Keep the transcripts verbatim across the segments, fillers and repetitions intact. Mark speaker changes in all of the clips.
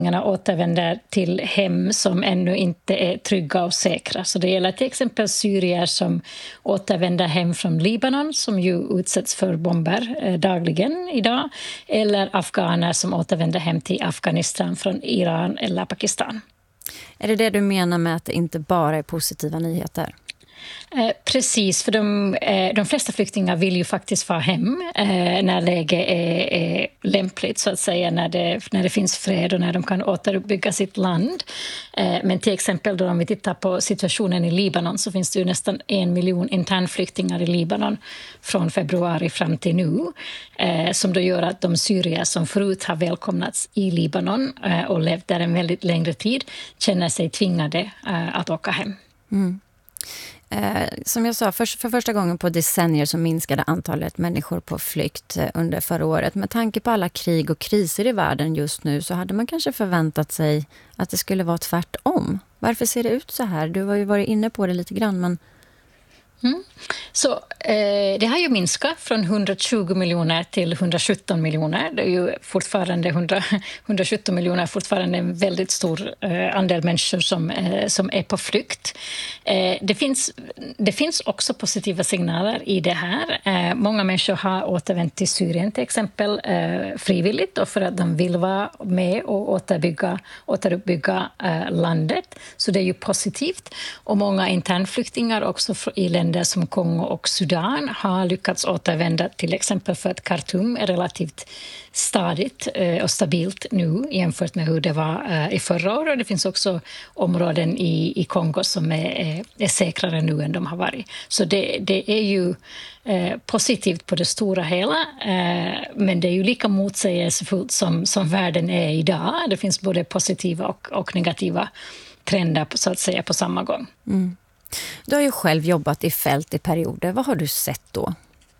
Speaker 1: återvänder till hem som ännu inte är trygga och säkra. Så det gäller till exempel syrier som återvänder hem från Libanon, som ju utsätts för bomber eh, dagligen idag, eller afghaner som återvänder hem till Afghanistan från Iran eller Pakistan.
Speaker 2: Är det det du menar med att det inte bara är positiva nyheter?
Speaker 1: Eh, precis, för de, eh, de flesta flyktingar vill ju faktiskt vara hem eh, när läget är, är lämpligt, så att säga, när det, när det finns fred och när de kan återuppbygga sitt land. Eh, men till exempel då om vi tittar på situationen i Libanon, så finns det ju nästan en miljon internflyktingar i Libanon från februari fram till nu, eh, som då gör att de syrier som förut har välkomnats i Libanon eh, och levt där en väldigt längre tid känner sig tvingade eh, att åka hem.
Speaker 2: Mm. Eh, som jag sa, för, för första gången på decennier så minskade antalet människor på flykt eh, under förra året. Med tanke på alla krig och kriser i världen just nu så hade man kanske förväntat sig att det skulle vara tvärtom. Varför ser det ut så här? Du har ju varit inne på det lite grann, men...
Speaker 1: Mm. Så eh, det har ju minskat från hundratjugo miljoner till hundrasjutton miljoner. Det är ju fortfarande hundra, hundrasjutton miljoner, fortfarande en väldigt stor eh, andel människor som, eh, som är på flykt. Eh, det, finns, det finns också positiva signaler i det här. Eh, många människor har återvänt till Syrien till exempel eh, frivilligt, och för att de vill vara med och återbygga, återuppbygga eh, landet. Så det är ju positivt. Och många internflyktingar också i länder som Kongo och Sudan har lyckats återvända, till exempel för att Khartoum är relativt stadigt och stabilt nu jämfört med hur det var i förra året. Det finns också områden i, i Kongo som är, är säkrare nu än de har varit. Så det, det är ju eh, positivt på det stora hela, eh, men det är ju lika motsägelsefullt som, som världen är idag. Det finns både positiva och, och negativa trender så att säga på samma gång.
Speaker 2: Mm. Du har ju själv jobbat i fält i perioder. Vad har du sett då?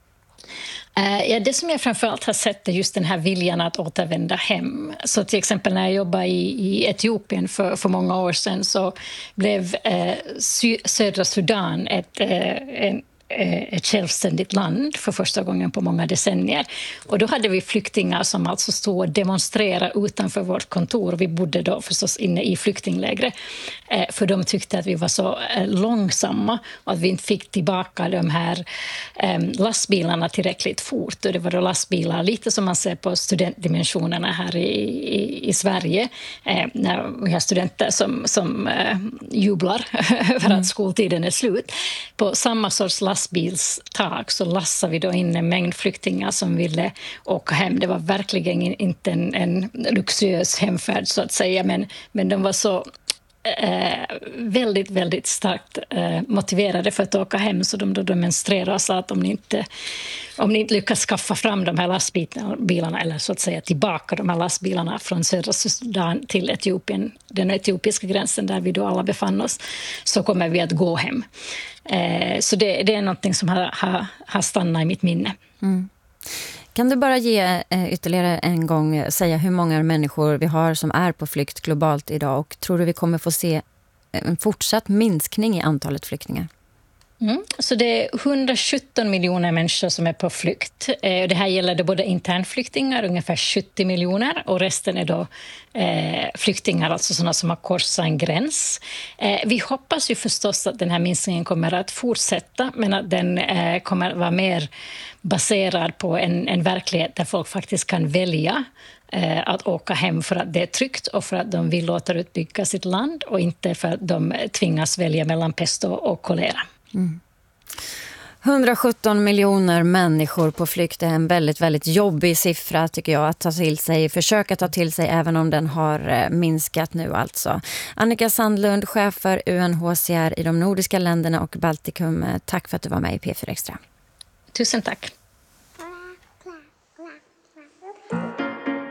Speaker 1: Uh, ja, det som jag framförallt har sett är just den här viljan att återvända hem. Så till exempel när jag jobbade i, i Etiopien för, för många år sedan, så blev uh, sy- södra Sudan ett, uh, en ett självständigt land för första gången på många decennier. Och då hade vi flyktingar som alltså stod och demonstrerade utanför vårt kontor. Vi bodde då förstås inne i flyktinglägre, för de tyckte att vi var så långsamma och att vi inte fick tillbaka de här lastbilarna tillräckligt fort. Och det var då lastbilar, lite som man ser på studentdimensionerna här i, i, i Sverige, när vi har studenter som, som jublar för att skoltiden är slut. På samma sorts lastbilar lastbilstag så lassade vi då in en mängd flyktingar som ville åka hem. Det var verkligen inte en, en luxuös hemfärd så att säga, men, men de var så eh, väldigt, väldigt starkt eh, motiverade för att åka hem, så de då demonstrerade och sa att om ni inte, om ni inte lyckas skaffa fram de här lastbilarna, eller så att säga tillbaka de här lastbilarna från södra Sudan till Etiopien, den etiopiska gränsen där vi då alla befann oss, så kommer vi att gå hem. Eh, så det, det är någonting som har, har, har stannat i mitt minne.
Speaker 2: Mm. Kan du bara ge eh, ytterligare en gång säga hur många människor vi har som är på flykt globalt idag, och tror du vi kommer få se en fortsatt minskning i antalet flyktingar?
Speaker 1: Mm. Så det är hundrasjutton miljoner människor som är på flykt. Eh, det här gäller det både internflyktingar, ungefär sjuttio miljoner, och resten är då eh, flyktingar, alltså sådana som har korsat en gräns. Eh, vi hoppas ju förstås att den här minskningen kommer att fortsätta, men att den eh, kommer att vara mer baserad på en, en verklighet där folk faktiskt kan välja eh, att åka hem för att det är tryggt och för att de vill återutbygga sitt land, och inte för att de tvingas välja mellan pest och kolera.
Speaker 2: Mm. hundrasjutton miljoner människor på flykt är en väldigt, väldigt jobbig siffra tycker jag att ta till sig, försöka ta till sig, även om den har minskat nu alltså. Annika Sandlund, chef för U N H C R i de nordiska länderna och Baltikum, tack för att du var med i P fyra Extra.
Speaker 1: Tusen tack.